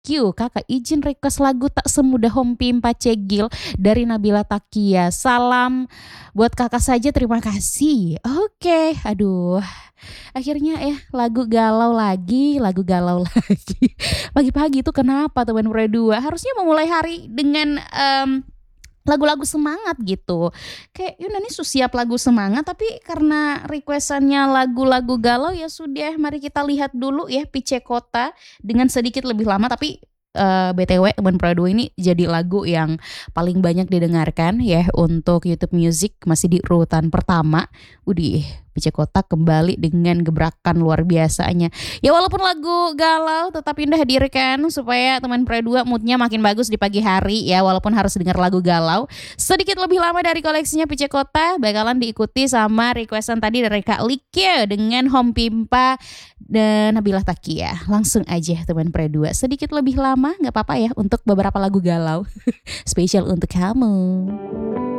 you. Kakak izin request lagu Tak Semudah Home Pimpa Cegil dari Nabila Takia. Salam buat kakak saja, terima kasih. Oke, aduh. Akhirnya ya lagu galau lagi. Pagi-pagi itu kenapa teman berdua? Harusnya memulai hari dengan lagu-lagu semangat gitu. Kayak Yuna nih siap lagu semangat tapi karena requestannya lagu-lagu galau ya sudah mari kita lihat dulu ya Pice Kota dengan sedikit lebih lama tapi BTW teman Prado ini jadi lagu yang paling banyak didengarkan ya untuk YouTube Music masih di urutan pertama. Udih, Pice Kota kembali dengan gebrakan luar biasanya. Ya walaupun lagu galau tetap indah hadirkan supaya teman Pre2 moodnya makin bagus di pagi hari ya walaupun harus dengar lagu galau. Sedikit lebih lama dari koleksinya Pice Kota bakalan diikuti sama requestan tadi dari Kak Likia dengan Home Pimpa dan Nabila Takia. Langsung aja teman Pre2 sedikit lebih lama gak apa-apa ya untuk beberapa lagu galau. Spesial untuk kamu.